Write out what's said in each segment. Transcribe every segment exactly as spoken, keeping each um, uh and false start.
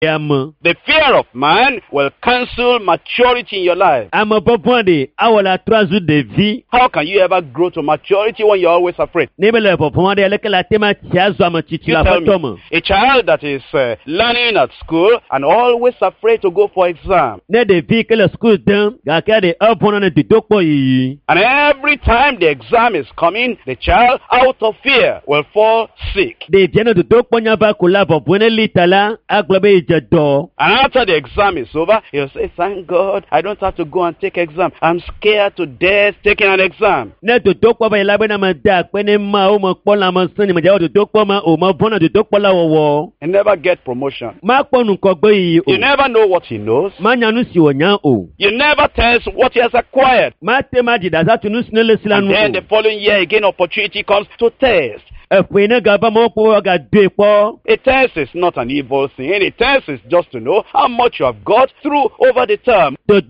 The fear of man will cancel maturity in your life. How can you ever grow to maturity when you're always afraid? You tell me, a child that is uh, learning at school and always afraid to go for exam. And every time the exam is coming, the child, out of fear, will fall sick. And after the exam is over, he'll say, thank God, I don't have to go and take exam. I'm scared to death taking an exam. You never get promotion. You never know what he knows. You never tell what he has acquired. And then the following year again, opportunity comes to test. A test is not an evil thing. A test is just to know how much you have got through over the term. And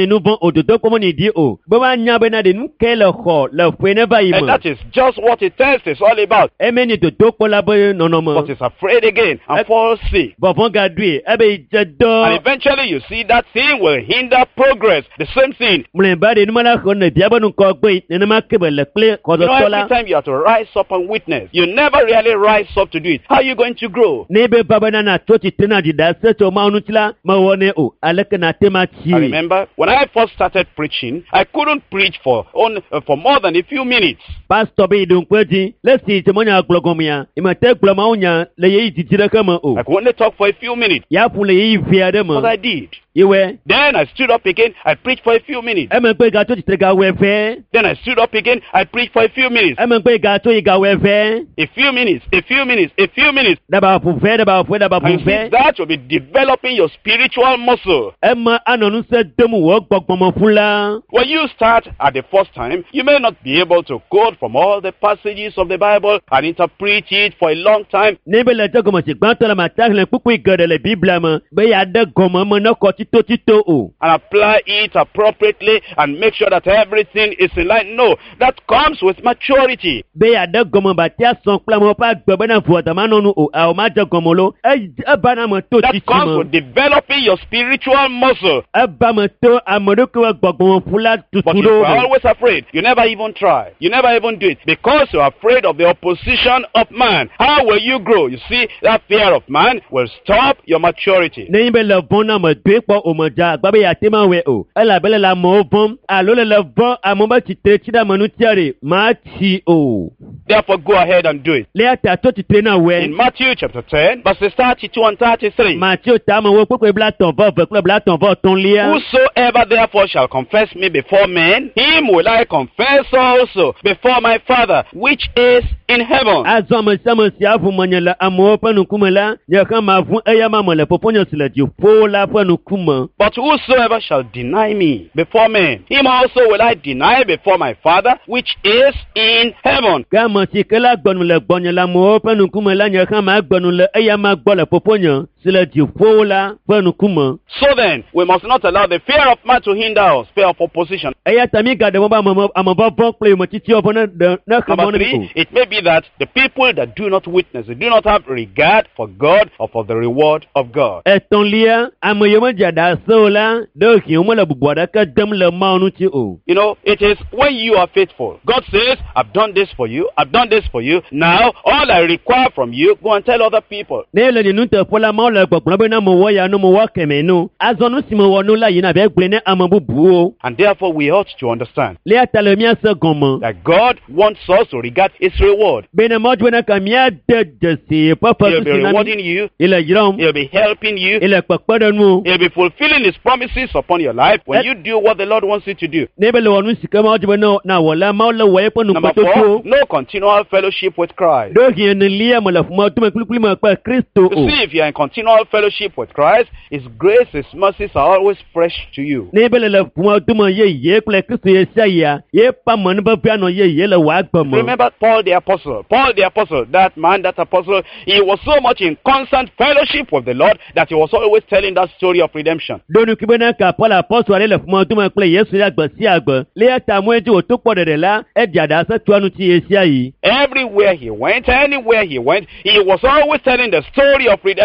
that is just what a test is all about. But is afraid again and falls sick. And eventually you see that thing will hinder progress. The same thing. You know, every time you have to rise up and witness, you never really rise up to do it. How are you going to grow? I remember when I first started preaching, I couldn't preach for on, uh, for more than a few minutes. I could only talk for a few minutes. But I did. Then I stood up again, I preached for a few minutes. Then I stood up again, I preached for a few minutes. A few minutes, a few minutes, a few minutes. And see, that will be developing your spiritual muscle. When you start at the first time, you may not be able to quote from all the passages of the Bible and interpret it for a long time. And apply it appropriately and make sure that everything is in line. No, that comes with maturity. That comes with developing your spiritual muscle. But you are always afraid. You never even try. You never even do it because you are afraid of the opposition of man. How will you grow? You see, that fear of man will stop your maturity. Therefore, go ahead and do it. In Matthew chapter ten, verses thirty-two and thirty-three. Whosoever therefore shall confess me before men, him will I confess also before my Father which is in heaven. But whosoever shall deny me before men, him also will I deny before my Father which is in heaven. So then, we must not allow the fear of man to hinder us, fear of opposition. Number three, it may be that the people that do not witness, they do not have regard for God or for the reward of God. You know, it is when you are faithful. God says, I've done this for you, I've done this for you. Now, all I require from you, go and tell other people. And therefore we ought to understand that God wants us to regard his reward. He'll be rewarding you. He'll be helping you. He'll be fulfilling his promises upon your life when you do what the Lord wants you to do. Number four, no continual fellowship with Christ. You see, if you are in continual fellowship with Christ, his grace, his mercies are always fresh to you. Remember Paul the apostle. Paul the apostle, that man, that apostle, he was so much in constant fellowship with the Lord that he was always telling that story of redemption. Everywhere he went, anywhere he went, he was always telling the story of redemption to the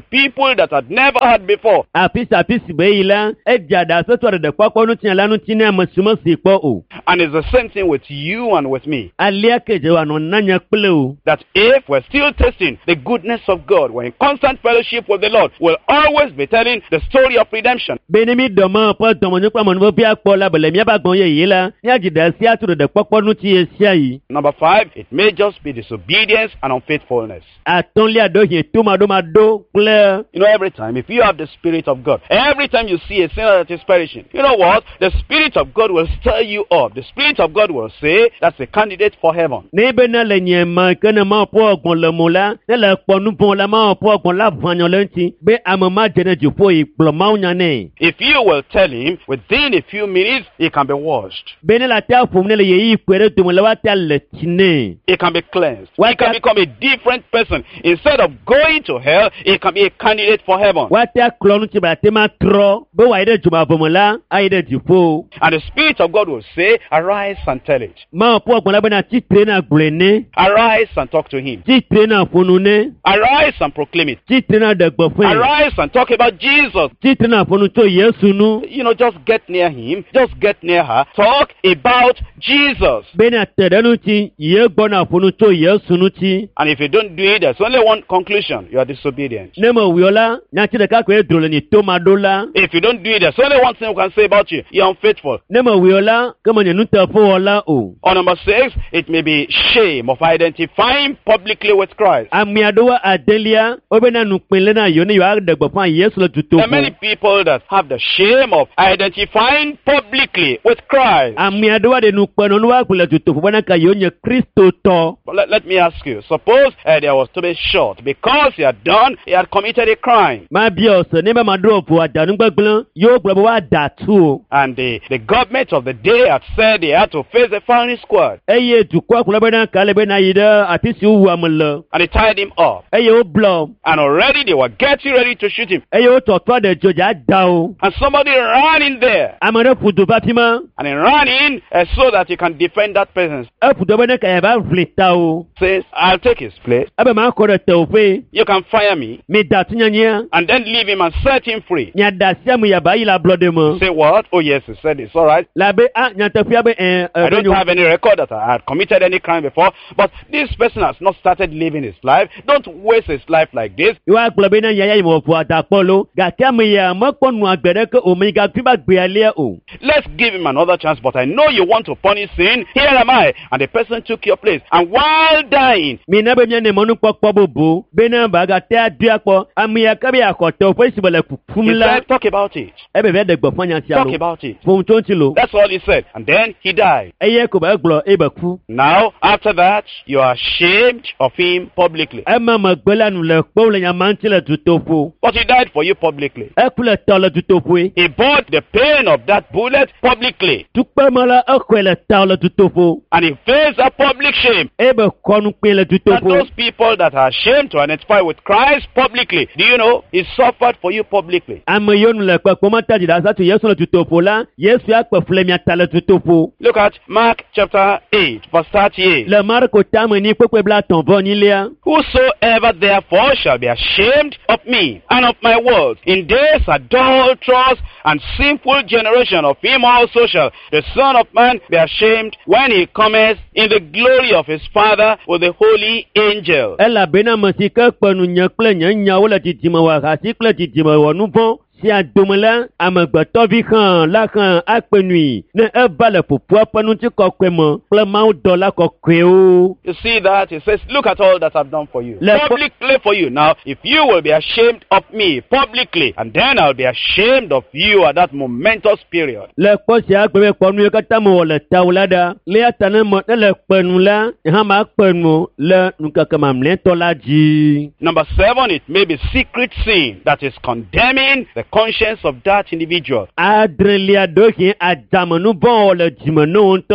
with people that had never had before. Apisi apisi beila ejada soto de kwakwo nu tin lanu tin na masumo si po o. And it's the same thing with you and with me. Alia keje wa no nanya pele o. That if we're still tasting the goodness of God, we're in constant fellowship with the Lord, we'll always be telling the story of redemption. Benemi domo po domo nyu pa mo no bi apo la bele mi ba gon ye yi la. Ni ajida si atu de kwakwo nu ti esia yi. Number five, it may just be disobedience and unfaithfulness. Atonli adohin tuma do ma do clear. You know, every time, if you have the Spirit of God, every time you see a sinner that is perishing, you know what? The Spirit of God will stir you up. The Spirit of God will say, that's a candidate for heaven. Nebe na le nye ma kene ma po ogun le mo la, ne le po nu pon la ma po ogun la vanyo lenti, be amama jene ju po i plo ma unya ne. If you will tell him, within a few minutes, he can be washed. Bene la ta fo ne le yi kwere to mo la wa ta le tine. He can be cleansed. He can become a different person. Instead of going to hell, he can be a candidate for heaven. Wa ta klonu ti ba te ma tro, be wa ide juma bo mo la, a ide ju po. And the Spirit of God will say, arise and tell it. Ma po ogun la be na ti tre na gble ne. Arise and talk to him. Ti tre na funu ne. Arise and proclaim it. Ti tre na de gbo fun. Arise and talk about Jesus. Ti tre na funu to Yesu nu. You know, just get near him. Just get near her. Talk about Jesus. Be na tere nu ti ye gbo na funu to Yesu nu ti. And if you don't do it, there's only one conclusion. You are disobedient. Nemo wiola, nya ti de ka ko edro le ni to ma do la. If you don't do it, there's only one thing we can say about you. You're unfaithful. Nemo wiola, kama ni nu te fo ola o. Or number six, it may be shame of identifying publicly with Christ. Ami adowa adelia, obe na nu pinle na yo ni yo de gbo fun Yesu lo tuto. There are many people that have the shame of identifying publicly with Christ. Ami adowa de nu peno nu wa kule tuto fo na ka yo nye Kristo to. But let, let me ask you, suppose uh, there was to be shot because he had done, he had committed a crime. Ma bi ose ne be ma do fo adanu gbegblon, yo gbo wa da tu. And the, the government of the day had said he had to face the firing squad. Eye du kwa kule be na ka le be na yida atisi wu amlo. And they tied him up. Eye o blow. And already they were getting ready to shoot him. Eye o to to de joja da o. And somebody ran in there. Amane fudu batima. And he ran in uh, so that he can defend that person. E fudu be na ka e ba flita o. Says, I'll take his place. Abe ma ko de te o fe. You can fire me. Me da tunyanya. And then leave him and set him free. Nya da sia mu ya ba yi la blood mo. Say what? Oh yes, he said it's all right. La be a nya te fia be eh I don't have any record that I had committed any crime before, but this person has not started living his life. Don't waste his life like this. You are clubbing and yaya mo fo atapolo. Ga kame ya mo ponu agbere ke o mi ga fi ba gbe ale o. Let's give him another chance, but I know you want to punish sin. Here am I, and the person took your place. And while dying, mi na be mi ne mo nu popo bobo. Be na ba ga te aduapo. Ami ya ka be akoto fo isibele fumla. Talk about it. E be be de gbo fanya sia lo. Talk about it. Fun to ti lo. That's all he said. And then he died. Eye ko ba glo e ba ku. Now, after that, you are ashamed of him publicly. E ma ma gbela nu le po le yan man ti le tutofo. But he died for you publicly. E ku le to le tutofo. He bought the pain of that bullet publicly. Tupe mala e ku le ta le tutofo. And he faced a public shame. E be konu pe le And tutofo. those people that are ashamed to identify with Christ publicly, do you know, he suffered for you publicly. Ame yo nu le pe ko ma ta di da sa tu Yesu le tutofo la. Yesu a pe fle mi ta le tutofo. Look at Mark chapter eight, verse thirty-eight. Le Marko tamo ni pepe bla ton bon ilia. Whosoever therefore shall be ashamed of me and of my words in this adulterous and sinful generation, of him also shall the Son of Man be ashamed when he cometh in the glory of his Father with the holy angels. Ela bena masika panu nyakle nyanya wala titima wa hasikle titima wa nupo. Si a domela amagbato vi kan la kan apenui ne e bale popo panu ti kokwemo ple ma o dola kokwe o. You see that? He says, look at all that I've done for you. Le Publicly for you. Now, if you will be ashamed of me publicly, and then I'll be ashamed of you at that momentous period. Le ko si agbe ponu ka tamo le tawlada le atana mo le penu la ha ma penu le nuka kama mle tolaji. Number seven, it may be secret sin that is condemning the conscience of that individual. Adrelia dohi adamanu bon le jimano onto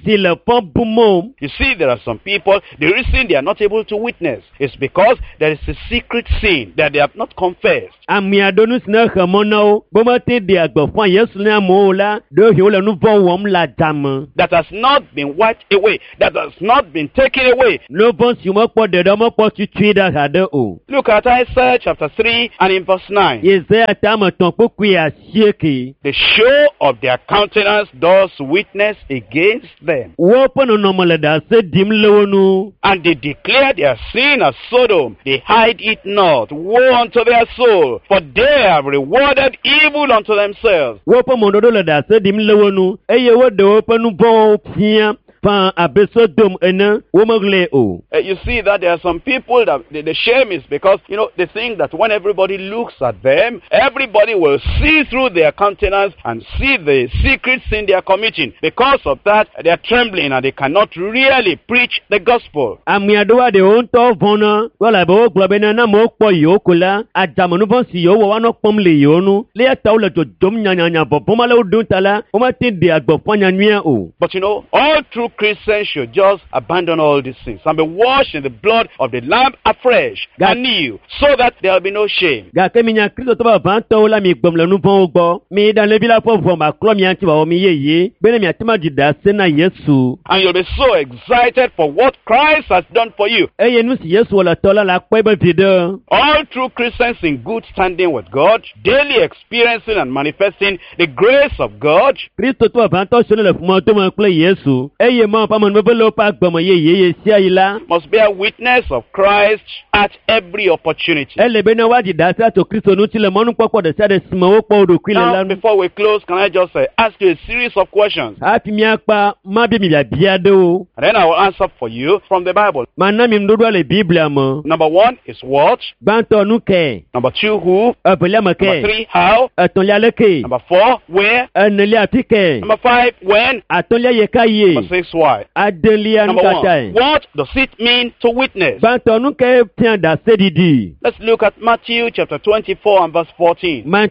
si le pon bumo. You see, there are some people, the reason they are not able to witness is because there is a secret sin that they have not confessed. Ami adonus na khamono, bomate de agbofan Yesu na mo la, do hi ole nu von wom la dam. That has not been wiped away, that has not been taken away. No bon si mo po de do mo po tutui da hade o. Look at Isaiah chapter three and in verse nine. Isaiah ta mo ton po kuya sieki. The show of their countenance does witness against them. Wo po no no mo le da se dim lewonu. And they declare their sin as Sodom, they hide it not. Woe unto their soul, for they have rewarded evil unto themselves. Wo po mo do le da se dim lewonu. Eye wo de wo po nu bon pia. Uh, you see that there are some people that the, the shame is because, you know, they think that when everybody looks at them, everybody will see through their countenance and see the secret sin they are committing. Because of that, they are trembling and they cannot really preach the gospel. But you know, all true Christians should just abandon all these things and be washed in the blood of the Lamb afresh and new, so that there will be no shame. And you'll be so excited for what Christ has done for you. All true Christians in good standing with God, daily experiencing and manifesting the grace of God, must bear witness of Christ at every opportunity. Now, before we close, can I just uh, ask you a series of questions? And then I will answer for you from the Bible. Number one is what? Number two, who? Number three, how? Number four, where? Number five, when? Number six, why? Number one, what does it mean to witness? Let's look at Matthew chapter twenty-four and verse fourteen. And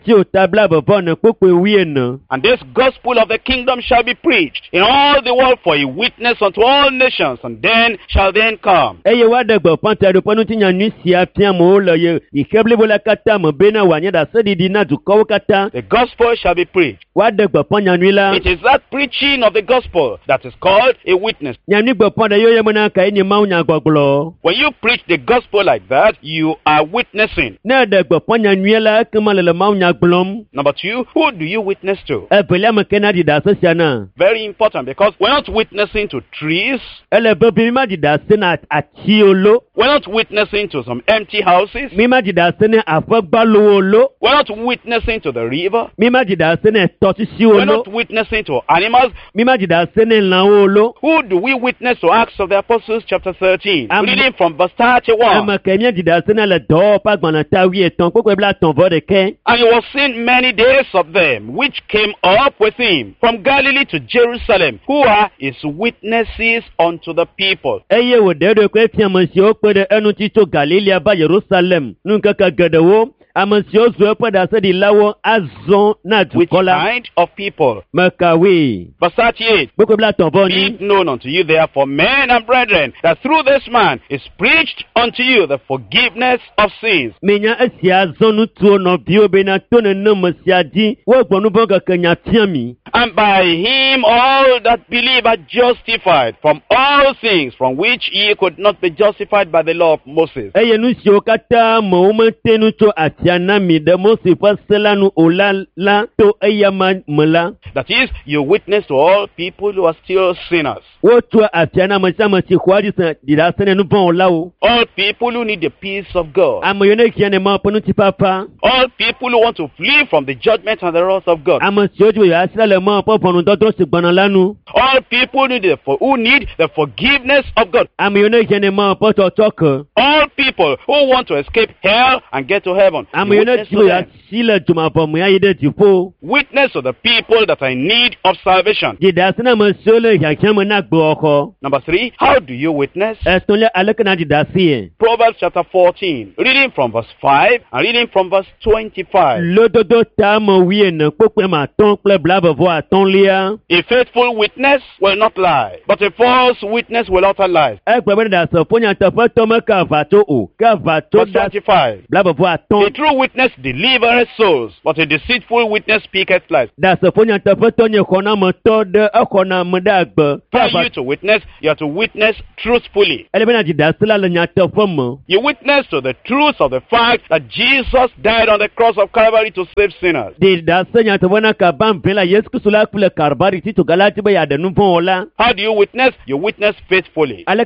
this gospel of the kingdom shall be preached in all the world for a witness unto all nations, and then shall the end come. The gospel shall be preached. It is that preaching of the gospel that is called a witness. When you preach the gospel like that, you are witnessing. Number two, who do you witness to? Very important, because we're not witnessing to trees. We're not witnessing to some empty houses. We're not witnessing to the river. We're not witnessing to animals. Who do we witness to? Acts of the Apostles chapter thirteen. I'm reading from verse thirty-one. And he was seen many days of them which came up with him from Galilee to Jerusalem, who are his witnesses unto the people. Which kind of people? Verse thirty-eight. Be it known unto you therefore, men and brethren, that through this man is preached unto you the forgiveness of sins. And by him all that believe are justified from all things from which ye could not be justified by the law of Moses. That is, you witness to all people who are still sinners. All people who need the peace of God. All people who want to flee from the judgment and the wrath of God. All people who need the, who need the forgiveness of God. All people who want to escape hell and get to heaven. Witness to the people that I need of salvation. Number three, how do you witness? Proverbs chapter fourteen, reading from verse five and reading from verse twenty-five. A faithful witness will not lie, but a false witness will utter lies. Verse twenty-five. A true witness delivereth souls, but a deceitful witness speaketh lies. For you to witness, you have to witness truthfully. You witness to the truth of the fact that Jesus died on the cross of Calvary to save sinners. How do you witness? You witness faithfully. And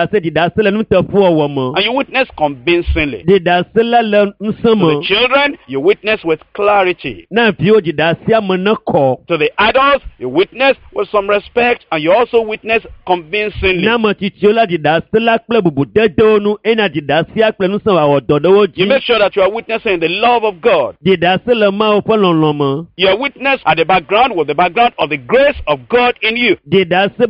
you witness convincingly. To the children, you witness with clarity. To the adults, you witness with some respect, and you also witness convincingly. You make sure that you are witnessing the love of God. You are witness at the background with the background of the grace of God in you. You're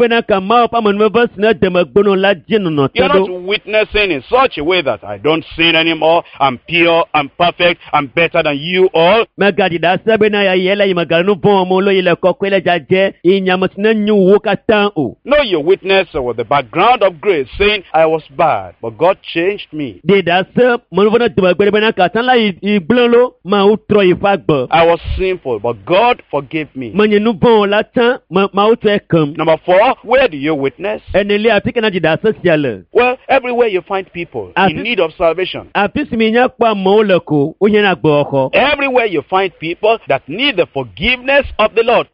not witnessing in such a way that I don't sin anymore, I'm pure, I'm perfect, I'm better than you all. No, you witness with the background of grace, saying, I was bad, but God changed me. I was sinful, but God forgave me. Number four, where do you witness? Well, everywhere you find people in need of salvation. Everywhere you find people that need the forgiveness of the Lord.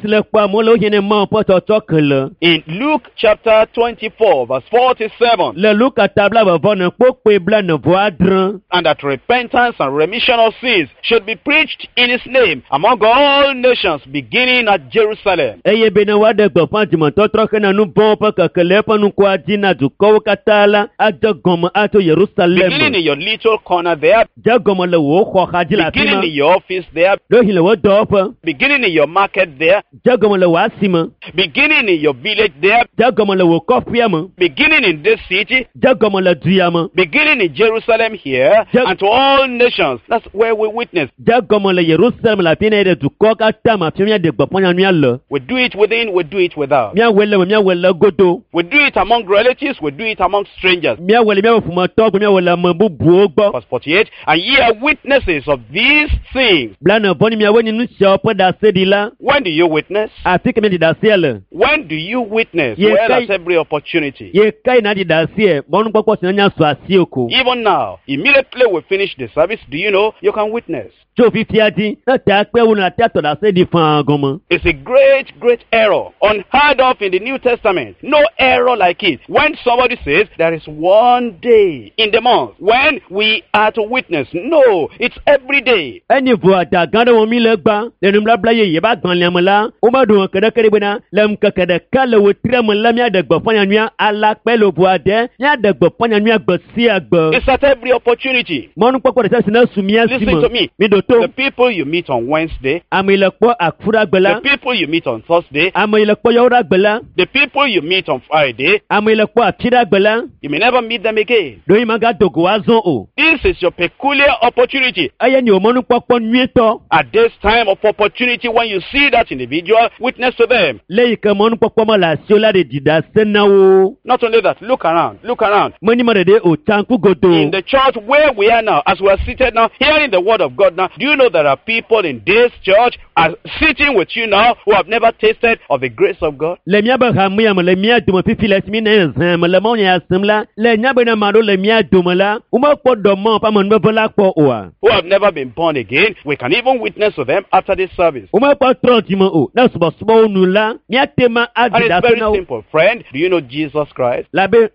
In Luke chapter twenty-four, verse forty-seven. And that repentance and remission of sins should be preached in his name among all nations, beginning at Jerusalem. Beginning in your little corner there. Beginning in your office there. Beginning in your market there. Beginning in your village there. Beginning in this city. Beginning in Jerusalem here. And to all nations. That's where we witness. We do it within, we do it without. We do it among relatives, we do it among strangers. Verse forty-eight, and ye are witnesses of these things. When do you witness? When do you witness? Well, that's every opportunity. Even now, immediately we finish the service, do you know you can witness? It's a great, great error, unheard of in the New Testament. No error like it. When somebody says there is one day in the month when we are to witness, no, it's every day. It's at every opportunity. Listen to me. The people you meet on Wednesday, the people you meet on Thursday, the people you meet on Friday, you may never meet them again. This is your peculiar opportunity. At this time of opportunity, when you see that individual, witness to them. Not only that, look around, look around. In the church where we are now, as we are seated now, hearing the word of God now, do you know there are people in this church are sitting with you now who have never tasted of the grace of God? Who have never been born again. We can even witness to them after this service. And it's very simple. Friend, do you know Jesus Christ?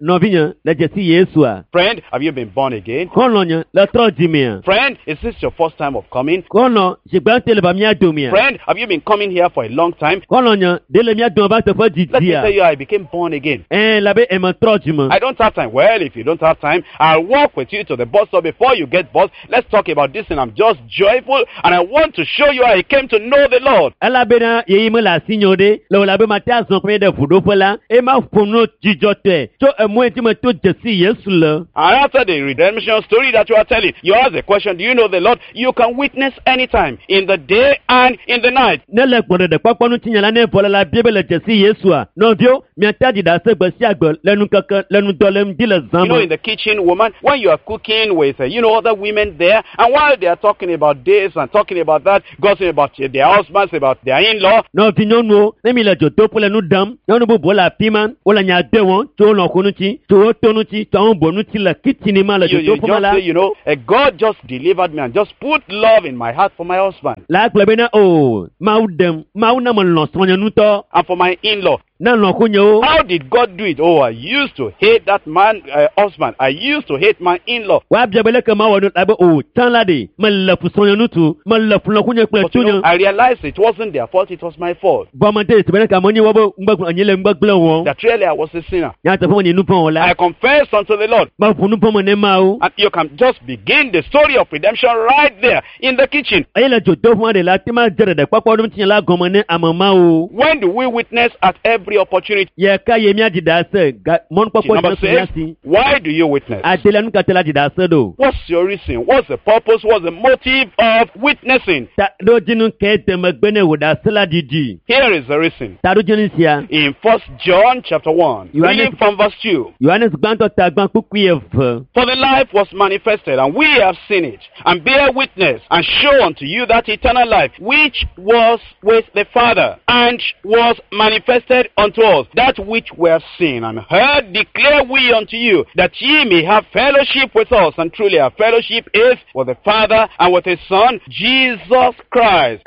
Friend, have you been born again? Friend, is this your first time of coming? Friend, have you been coming here for a long time? Let me tell you, I became born again. I don't have time. Well, if you don't have time, I'll walk with you to the bus stop before you get bus. let's talk about this and I'm just joyful and I want to show you how I came to know the Lord. Alabena ye me la signode, lo la be matia son premier de fudo pela, e ma fono jijote. So e mo enti me to jesi Yesu le. And after the redemption story that you are telling, you ask the question, do you know the Lord? You can witness anytime, in the day and in the night. Ne le gbode de papa nu tinya la ne vola la bible le jesi Yesu a. No bio, mi ataji da se gbe si agbo lenu kankan lenu dolem di le zama. You know, in the kitchen, woman, when you are cooking with, uh, you know, other women there, and while they are talking about this and talking about that, gossiping about uh, their husbands, about their in-law. No, vi no no, ne mi le joto pole nu dam, no no bo la piman, ola nya de won, to lo kunuchi, to tonuchi, to on bonuchi la kitchen ma le joto pole la. You know, uh, God just delivered me and just put love in my heart for my husband. La klebena oh, maudem, mauna mon lo sonya nu to. And for my in-law. How did God do it? Oh, I used to hate that man, uh, husband. I used to hate my in-law. But, you know, I realized it wasn't their fault, it was my fault. That really I was a sinner. I confessed unto the Lord. And you can just begin the story of redemption right there in the kitchen. When do we witness at every opportunity? Number six, why do you witness? What's your reason? What's the purpose? What's the motive of witnessing? Here is the reason. In First John chapter one, reading from verse two. For the life was manifested, and we have seen it, and bear witness, and show unto you that eternal life, which was with the Father, and was manifested unto us. That which we have seen and heard declare we unto you, that ye may have fellowship with us. And truly our fellowship is with the Father and with His Son, Jesus Christ.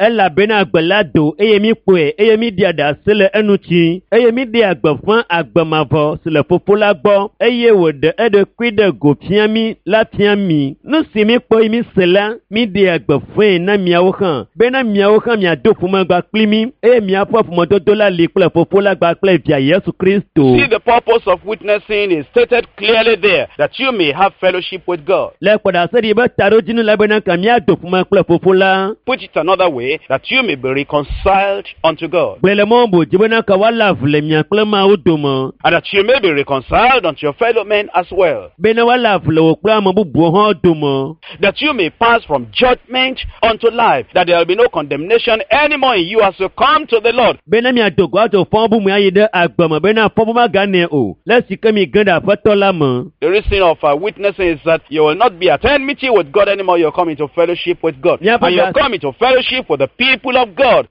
See, the purpose of witnessing is stated clearly there, that you may have fellowship with God. Put it another way, that you may be reconciled unto God. And that you may be reconciled unto your fellow men as well. That you may pass from judgment unto life, that there will be no condemnation anymore in you as you come to the Lord. The reason of uh, witnessing is that you will not be at enmity with God anymore. You're coming to fellowship with God. And you're coming to fellowship with the people of God.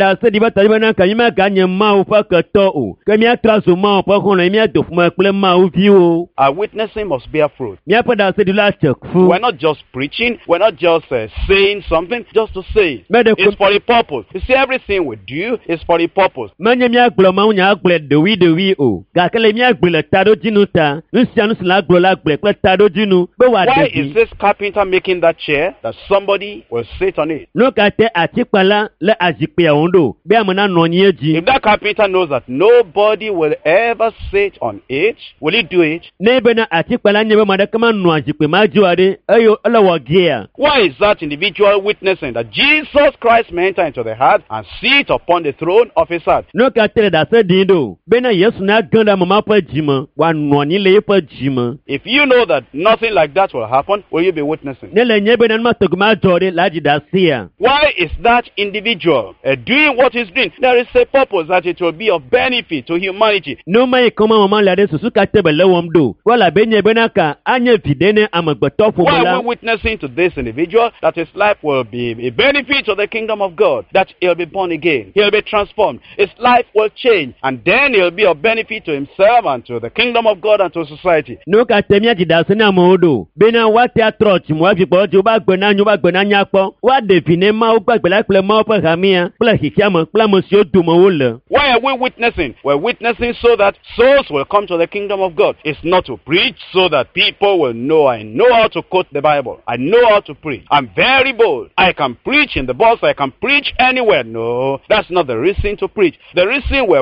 Our witnessing must bear fruit. We're not just preaching. We're not just uh, saying something just to say it. It's for a purpose. You see, everything we do is for a purpose. Why is this carpenter making that chair that somebody will sit on it? If that carpenter knows that nobody will ever sit on it, will he do it? Why is that individual witnessing that Jesus Christ may enter into the heart and sit upon the throne of his heart? If you know that nothing like that will happen, will you be witnessing? Why is that individual uh, doing what he's doing? There is a purpose that it will be of benefit to humanity. Why are we witnessing to this individual that his life will be a benefit to the kingdom of God? That he'll be born again, he'll be transformed, his life will change, and then he'll be of benefit to himself and to the kingdom of God and to society. Why are we witnessing? We're witnessing so that souls will come to the kingdom of God. It's not to preach so that people will know I know how to quote the Bible. I know how to preach. I'm very bold. I can preach in the bus. I can preach anywhere. No, that's not the reason to preach. The reason we're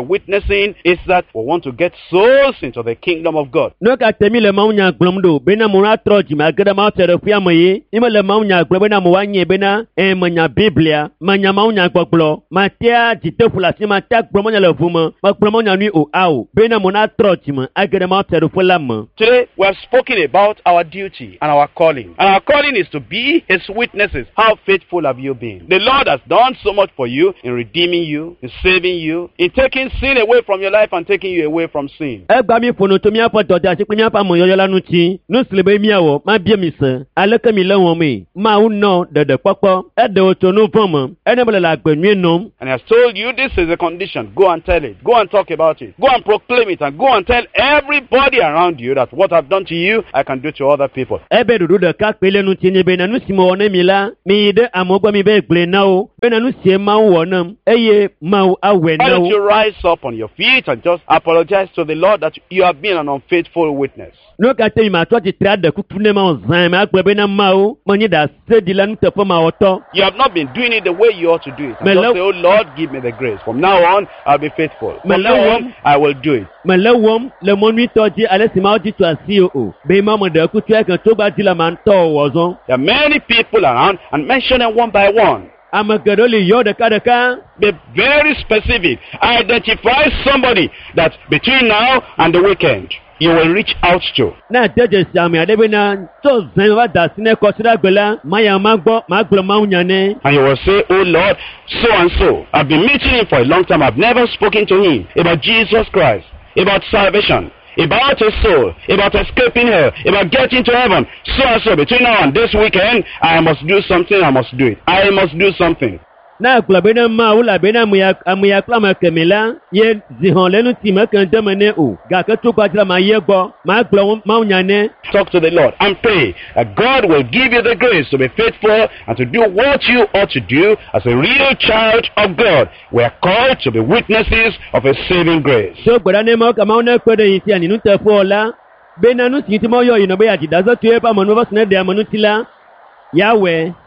witnessing is that we want to get souls into the kingdom of God. No ka temi le maunya glomdo bena mura troji magada ma tere fia moye ima le maunya globena mo wanye bena e manya biblia manya maunya gboglo matia jitefula si matia glomonya le vuma ma glomonya ni o ao bena mona troji ma agada ma tere fula ma. Today we have spoken about our duty and our calling. And our calling is to be his witnesses. How faithful have you been? The Lord has done so much for you in redeeming you, in saving you, in taking sin away from your life and taking you away from sin. Egba mi fono to mi apo to da ti pe mi apa mo yoyo lanu ti no silebe mi awo ma bie mi san aleke mi lewon mi ma u no dede popo e de o to no fomo ene bele la gbenu enum. And he has told you this is the condition. Go and tell it. Go and talk about it. Go and proclaim it and go and tell everybody around you that what I've done to you, I can do to other people. Ebe dudu de ka pele nu ti ni be na nu simo one mi la mi de amogba mi be gble na o be na nu sie ma wonam eye ma awe na o. Why don't you rise up on your feet and just apologize to the Lord that you have been an unfaithful witness? No ka te ma to ti tra de kutune ma ozan ma gbe be na ma o mo ni da se di lanu te fo ma oto. You have not been doing it the way you ought to do it. And just say, oh Lord, give me the grace. From now on, I'll be faithful. From now on, I will do it. Melewom le monui toji alesima oti to asi o be ma mo de kutu e kan to ba ti la man to wozon. There are many people around and mention them one by one. Amagadoli yo de kadaka. Be very specific. Identify somebody that between now and the weekend you will reach out to. Na deje sami adebe na to zen wa da sine ko sira gbela maya magbo magbo maunyane. And you will say, oh Lord, so and so, I've been meeting him for a long time. I've never spoken to him about Jesus Christ, about salvation, about his soul, about escaping hell, about getting to heaven. So and so, between now and this weekend, I must do something. I must do it. I must do something. Na klabena ma ula bena muya amuya klama kemela ye zihon lenu ti ma kan demene o ga ka to kwatira ma ye gbo ma gbo ma unyane. Talk to the Lord and pray that God will give you the grace to be faithful and to do what you ought to do as a real child of God. We are called to be witnesses of a saving grace. So gbara ne mo ka ma una kwede yin ti aninu te fo ola bena nu ti ti mo yo yin be ati dazo tu e pa mo no vasne de amonu tila Yahweh